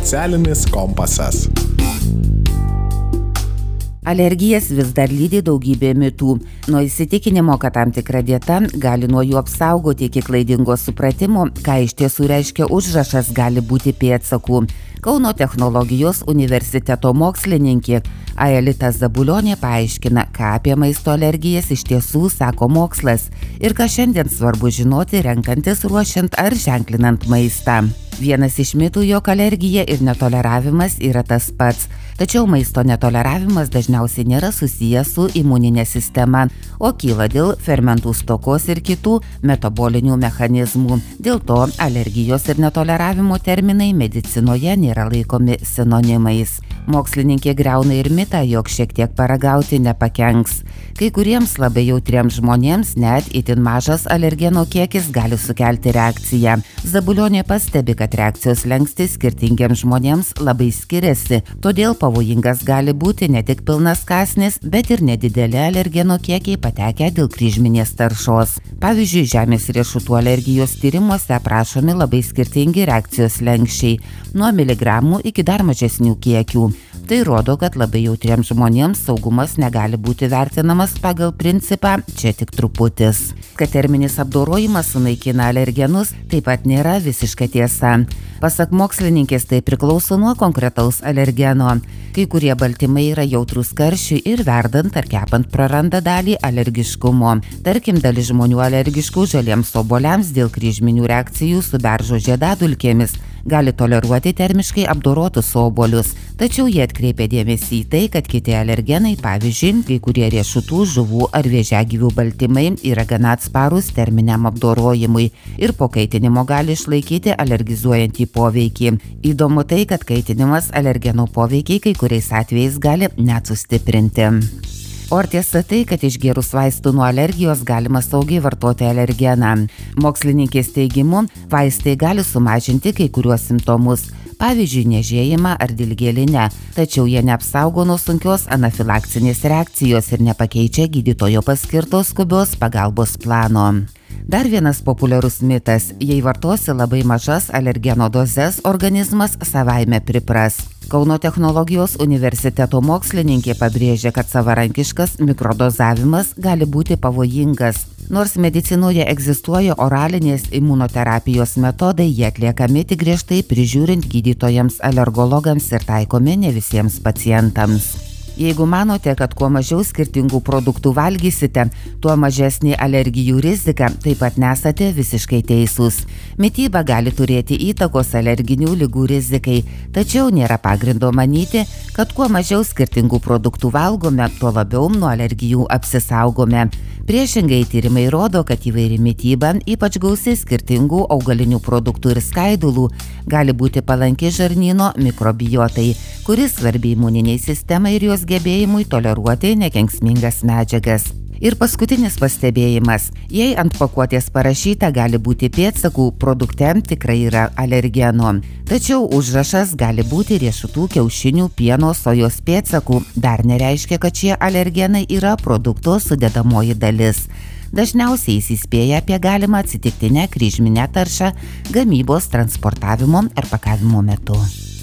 Socialinis kompasas. Alergijas vis dar lydi daugybė mitų. Nuo įsitikinimo, kad tam tikra dieta gali nuo jų apsaugoti, iki klaidingo supratimo, ką iš tiesų reiškia užrašas, gali būti pėdsakų. Kauno technologijos universiteto mokslininkė Aelita Zabulionė paaiškina, ką apie maisto alergijas iš tiesų sako mokslas ir ką šiandien svarbu žinoti, renkantis, ruošiant ar ženklinant maistą. Vienas iš mitų, jog alergija ir netoleravimas yra tas pats. Tačiau maisto netoleravimas dažniausiai nėra susijęs su imuninė sistema, o kyla dėl fermentų stokos ir kitų metabolinių mechanizmų. Dėl to alergijos ir netoleravimo terminai medicinoje nėra laikomi sinonimais. Mokslininkė griauna ir mitą, jog šiek tiek paragauti nepakenks. Kai kuriems labai jautriems žmonėms net itin mažas alergeno kiekis gali sukelti reakciją. Zabulionė pastebi, kad reakcijos slenkstis skirtingiems žmonėms labai skiriasi, todėl pavojingas gali būti ne tik pilnas kąsnis, bet ir nedideli alergeno kiekiai patekę dėl kryžminės taršos. Pavyzdžiui, žemės riešutų alergijos tyrimuose aprašomi labai skirtingi reakcijos slenksčiai, nuo miligramų iki dar mažesnių kiekių. Tai rodo, kad labai jautriems žmonėms saugumas negali būti vertinamas pagal principą čia tik truputis. Kad terminis apdorojimas sunaikina alergenus, taip pat nėra visiška tiesa. Pasak mokslininkės, tai priklauso nuo konkretaus alergeno. Kai kurie baltymai yra jautrūs karščiui ir verdant ar kepant praranda dalį alergiškumo. Tarkim, dalis žmonių alergiškų žaliems obuoliams dėl kryžminių reakcijų su beržo žiedadulkėmis gali toleruoti termiškai apdorotus obuolius, tačiau jie atkreipia dėmesį į tai, kad kiti alergenai, pavyzdžiui, kai kurie riešutų, žuvų ar vėžiagyvių baltymai yra gana atsparūs terminiam apdorojimui ir po kaitinimo gali išlaikyti alergizuojantį poveikį. Įdomu tai, kad kaitinimas alergenų poveikiai kai kuriais atvejais gali net sustiprinti. O ar tiesa tai, kad išgėrus vaistų nuo alergijos galima saugiai vartoti alergeną? Mokslininkės teigimu, vaistai gali sumažinti kai kuriuos simptomus, pavyzdžiui, niežėjimą ar dilgėlinę, tačiau jie neapsaugo nuo sunkios anafilakcinės reakcijos ir nepakeičia gydytojo paskirtos skubios pagalbos plano. Dar vienas populiarus mitas – jei vartosi labai mažas alergeno dozes, organizmas savaime pripras. Kauno technologijos universiteto mokslininkė pabrėžia, kad savarankiškas mikrodozavimas gali būti pavojingas. Nors medicinoje egzistuoja oralinės imunoterapijos metodai, jie atliekami tik griežtai prižiūrint gydytojams, alergologams ir taikomi ne visiems pacientams. Jeigu manote, kad kuo mažiau skirtingų produktų valgysite, tuo mažesnė alergijų rizika, taip pat nesate visiškai teisūs. Mityba gali turėti įtakos alerginių ligų rizikai, tačiau nėra pagrindo manyti, kad kuo mažiau skirtingų produktų valgome, tuo labiau nuo alergijų apsisaugome. Priešingai, tyrimai rodo, kad įvairi mityba, ypač gausi skirtingų augalinių produktų ir skaidulų, gali būti palanki žarnyno mikrobiotai, kuris svarbi imuniniai sistemai ir jos gebėjimui toleruoti nekenksmingas medžiagas. Ir paskutinis pastebėjimas. Jei ant pakuotės parašyta gali būti pėdsakų, produkte tikrai yra alergenų. Tačiau užrašas gali būti riešutų, kiaušinių, pieno, sojos pėdsakų. Dar nereiškia, kad šie alergenai yra produkto sudedamoji dalis. Dažniausiai įspėja apie galimą atsitiktinę kryžminę taršą gamybos, transportavimo ar pakavimo metu.